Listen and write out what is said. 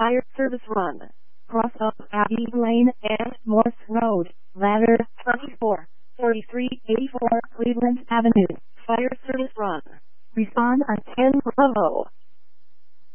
Fire Service Run. Cross up Abbey Lane and Morse Road, ladder 24, 4384 Cleveland Avenue. Fire Service Run. Respond at 10 Bravo.